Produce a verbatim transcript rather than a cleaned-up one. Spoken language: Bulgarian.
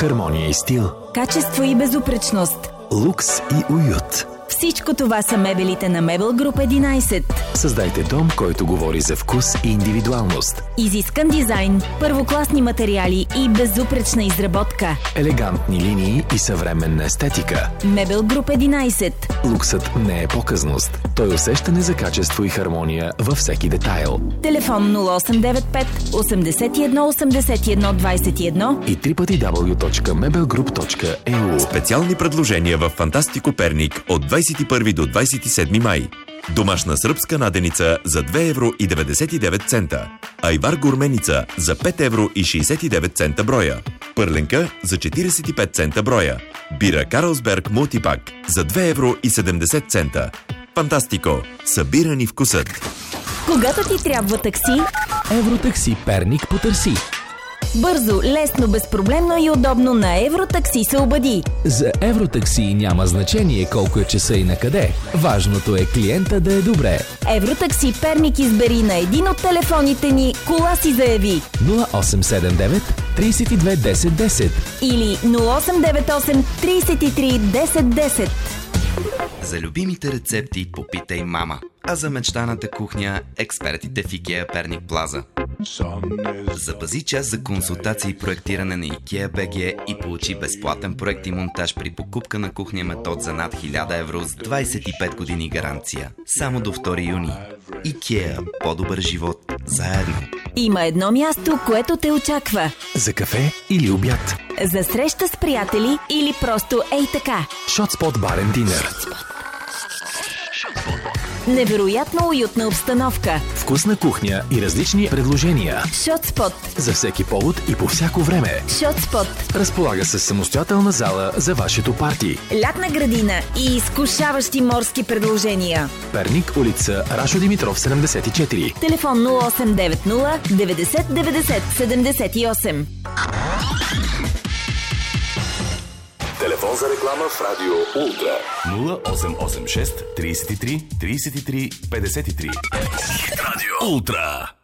хармония и стил, качество и безупречност, лукс и уют. Всичко това са мебелите на Мебел Груп единайсет. Създайте дом, който говори за вкус и индивидуалност. Изискан дизайн, първокласни материали и безупречна изработка. Елегантни линии и съвременна естетика. Мебел Груп единайсет. Луксът не е показност. Той усещане за качество и хармония във всеки детайл. Телефон нула осем девет пет осемдесет и едно осемдесет и едно двайсет и едно и дабъл ю дабъл ю дабъл ю точка мебел груп точка и ю. Специални предложения в Фантастико Перник от двайсет и първи до двайсет и седми май. Домашна сръбска наденица за две евро и деветдесет и девет цента. Айвар гурменица за пет евро и шейсет и девет цента броя. Пърленка за четирийсет и пет цента броя. Бира Карлсберг мултипак за две евро и седемдесет цента. Фантастико. Събирани вкусът. Когато ти трябва такси, Евротакси Перник потърси. бързо, лесно, безпроблемно и удобно на Евротакси се обади. За Евротакси няма значение колко е часа и на къде. Важното е клиента да е добре. Евротакси Перник избери на един от телефоните ни, кола си заяви. нула осем седем девет трийсет и две десет десет Или нула осем девет осем трийсет и три десет десет. За любимите рецепти попитай мама. А за мечтаната кухня експертите в IKEA Перник Плаза. Запази час за консултации и проектиране на IKEA би джи и получи безплатен проект и монтаж при покупка на кухня метод за над хиляда евро с двайсет и пет години гаранция. Само до втори юни. IKEA. По-добър живот. Заедно. Има едно място, което те очаква. За кафе или обяд. За среща с приятели или просто ей така. Шотспот барен динер. Невероятно уютна обстановка. Вкусна кухня и различни предложения. Шотспот. За всеки повод и по всяко време. Шотспот. Разполага се самостоятелна зала за вашето парти. Лятна градина и изкушаващи морски предложения. Перник, улица Рашо Димитров седемдесет и четири. Телефон нула осем девет нула деветдесет деветдесет седемдесет и осем. Телефон за реклама в Радио Ултра. нула осем осем шест трийсет и три трийсет и три петдесет и три. Радио Ултра.